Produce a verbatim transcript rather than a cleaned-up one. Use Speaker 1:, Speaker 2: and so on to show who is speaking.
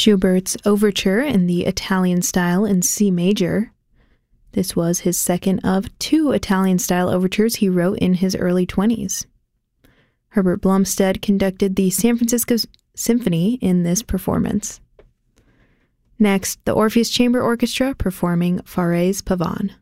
Speaker 1: Schubert's Overture in the Italian style in C major. This was his second of two Italian-style overtures he wrote in his early twenties. Herbert Blomstead conducted the San Francisco Symphony in this performance. Next, the Orpheus Chamber Orchestra performing Fauré's Pavane.